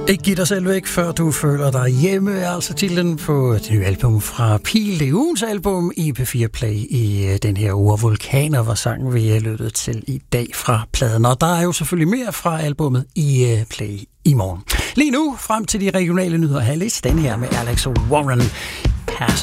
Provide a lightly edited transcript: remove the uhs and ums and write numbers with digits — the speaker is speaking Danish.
Ikke giv dig selv væk, før du føler dig hjemme, er altså titlen på det nye album fra Pil. Det er ugens album i P4 Play i den her uge. Vulkaner var sangen, vi lyttede til i dag fra pladen. Og der er jo selvfølgelig mere fra albummet i Play i morgen. Lige nu, frem til de regionale nyheder, halvlis, den her med Alex Warren